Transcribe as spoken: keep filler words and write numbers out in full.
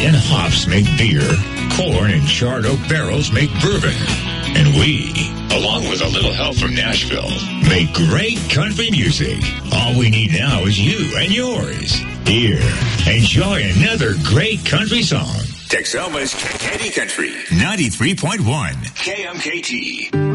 and hops make beer. Corn and charred oak barrels make bourbon. And we, along with a little help from Nashville, make great country music. All we need now is you and yours. Here, enjoy another great country song. Texoma's K K D Country, ninety-three point one K M K T.